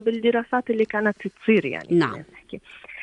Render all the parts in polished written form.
بالدراسات اللي كانت تصير يعني نعم. خلينا نحكي.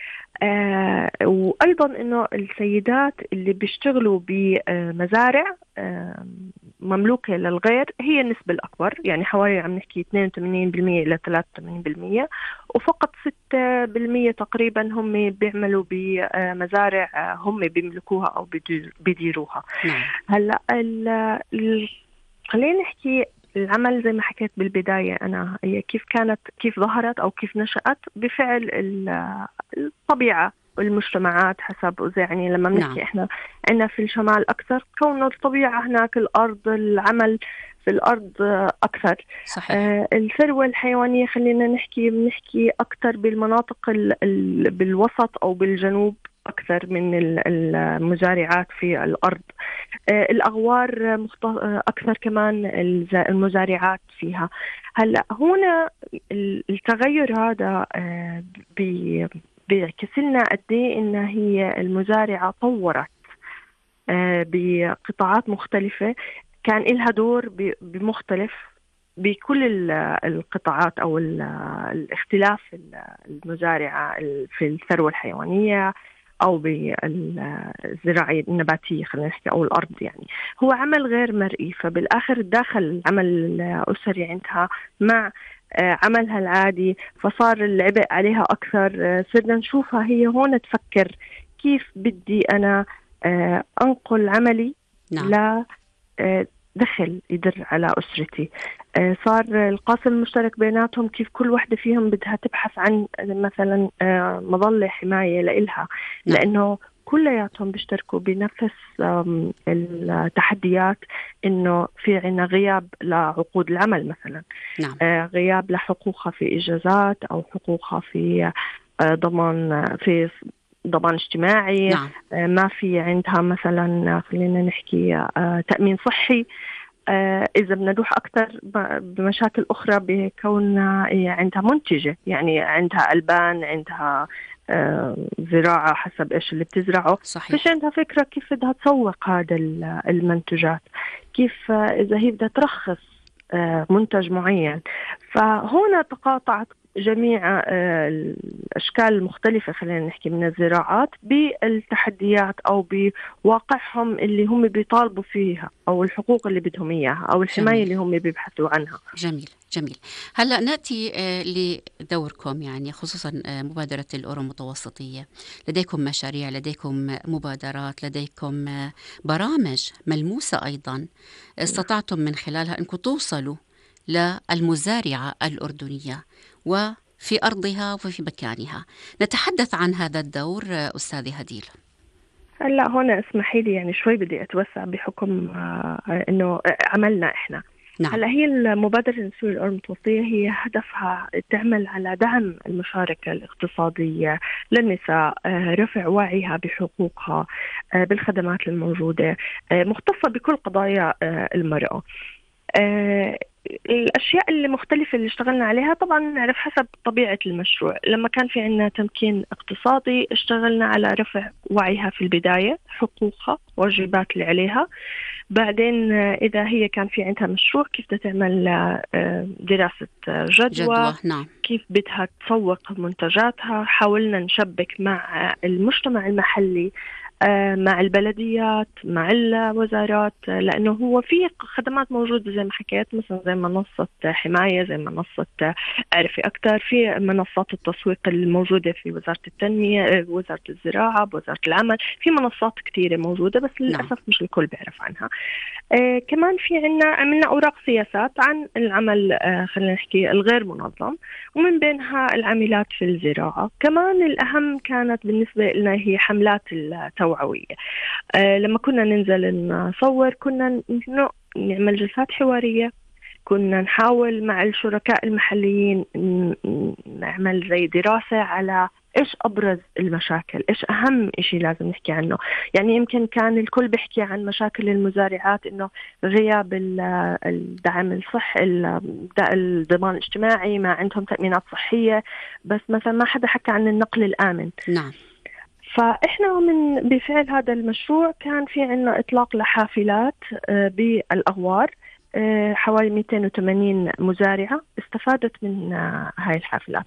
وأيضا إنه السيدات اللي بيشتغلوا بمزارع مملوكة للغير هي النسبة الأكبر، يعني حوالي عم نحكي 82% إلى 83%، وفقط 6% تقريبا هم بيعملوا بمزارع هم بيملكوها أو بيديروها. نعم. هلأ خلينا نحكي العمل زي ما حكيت بالبداية أنا، هي كيف ظهرت أو كيف نشأت بفعل الطبيعة والمجتمعات حسب. يعني لما بنحكي نعم. إحنا عندنا في الشمال أكثر كون الطبيعة هناك، الأرض، العمل في الأرض أكثر. صحيح. الثروة الحيوانية خلينا بنحكي أكثر بالمناطق بالوسط أو بالجنوب أكثر من المزارعات في الأرض. الأغوار أكثر كمان المزارعات فيها. هلأ هنا التغير هذا بيعكس لنا قد ايه إن هي المزارعة طورت بقطاعات مختلفة، كان إلها دور بمختلف بكل القطاعات أو الاختلاف المزارعة في الثروة الحيوانية أو بالزراعة النباتية خلينا نحكي أو الأرض. يعني هو عمل غير مرئي، فبالآخر داخل العمل الأسري عندها مع عملها العادي، فصار العبء عليها أكثر. صرنا نشوفها هي هون تفكر كيف بدي أنا أنقل عملي نعم. لا دخل يدر على أسرتي. صار القاسم المشترك بيناتهم كيف كل واحدة فيهم بدها تبحث عن مثلا مظلة حماية لإلها. نعم. لأنه كلياتهم بيشتركوا بنفس التحديات، إنه في عنا غياب لعقود العمل مثلا. نعم. غياب لحقوقها في إجازات أو حقوقها في ضمان اجتماعي. نعم. ما في عندها مثلا خلينا نحكي تأمين صحي. إذا بدنا نروح أكثر بمشاكل أخرى بكون عندها منتجة، يعني عندها ألبان، عندها زراعة حسب إيش اللي بتزرعه. صحيح. فيش عندها فكرة كيف بدها تسوق هذا المنتجات، كيف إذا هي بدها ترخص منتج معين. فهنا تقاطعت جميع الأشكال المختلفة خلينا نحكي من الزراعات بالتحديات أو بواقعهم اللي هم بيطالبوا فيها أو الحقوق اللي بدهم إياها أو الحماية جميل. اللي هم بيبحثوا عنها. جميل جميل. هلأ نأتي لدوركم، يعني خصوصا مبادرة الأورو المتوسطية. لديكم مشاريع، لديكم مبادرات، لديكم برامج ملموسة أيضا استطعتم من خلالها أنكم توصلوا للمزارعة الأردنية وفي أرضها وفي مكانها. نتحدث عن هذا الدور أستاذي هديل. هلا هنا اسمحي لي يعني شوي بدي أتوسع بحكم إنه عملنا إحنا. نعم. هلا هي المبادرة النسوية الأورو المتوسطية هي هدفها تعمل على دعم المشاركة الاقتصادية للنساء، رفع وعيها بحقوقها، بالخدمات الموجودة، مختصة بكل قضايا المرأة. الأشياء اللي مختلفة اللي اشتغلنا عليها طبعا نعرف حسب طبيعة المشروع. لما كان في عنا تمكين اقتصادي اشتغلنا على رفع وعيها في البداية، حقوقها، واجبات اللي عليها. بعدين إذا هي كان في عندها مشروع كيف بدها تعمل دراسة جدوى. نعم. كيف بدها تسوق منتجاتها. حاولنا نشبك مع المجتمع المحلي، مع البلديات، مع الوزارات، لأنه هو في خدمات موجودة زي ما حكيت، مثلا زي منصة حماية، زي منصة أعرفي أكثر، في منصات التسويق الموجودة في وزارة التنمية، وزارة الزراعة، بوزارة العمل. في منصات كثيرة موجودة بس للأسف نعم. مش الكل بيعرف عنها. كمان في عملنا أوراق سياسات عن العمل خلينا نحكي الغير منظم، ومن بينها العاملات في الزراعة. كمان الأهم كانت بالنسبة لنا هي حملات التوعوية. لما كنا ننزل نصور كنا نعمل جلسات حوارية، كنا نحاول مع الشركاء المحليين نعمل زي دراسة على إيش أبرز المشاكل، إيش أهم إشي لازم نحكي عنه. يعني يمكن كان الكل بيحكي عن مشاكل المزارعات، إنه غياب الدعم الصحي، الضمان الاجتماعي، ما عندهم تأمينات صحية، بس مثلا ما حدا حكى عن النقل الآمن. نعم. فإحنا بفعل هذا المشروع كان في عنا إطلاق لحافلات بالأغوار حوالي 280 مزارعة استفادت من هاي الحافلات.